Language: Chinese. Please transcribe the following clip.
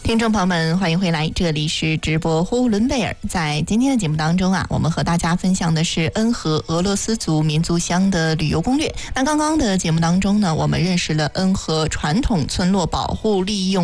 听众朋友们，欢迎回来，这里是直播呼伦贝尔。在今天的节目当中我们和大家分享的是恩和俄罗斯族民族乡的旅游攻略。那刚刚的节目当中呢，我们认识了恩和传统村落保护利用